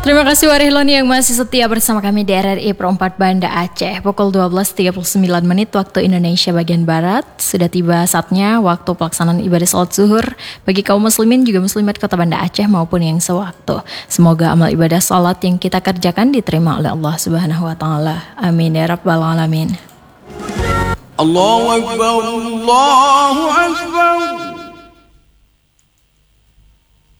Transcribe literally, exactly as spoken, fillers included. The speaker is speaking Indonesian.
Terima kasih Warihloni yang masih setia bersama kami di R R I Pro empat Banda Aceh. Pukul dua belas tiga puluh sembilan menit waktu Indonesia bagian Barat. Sudah tiba saatnya waktu pelaksanaan ibadah salat zuhur bagi kaum muslimin juga muslimat kota Banda Aceh maupun yang sewaktu. Semoga amal ibadah salat yang kita kerjakan diterima oleh Allah Subhanahu wa taala. Amin ya rabbal alamin. Allahu akbar, Allahu akbar.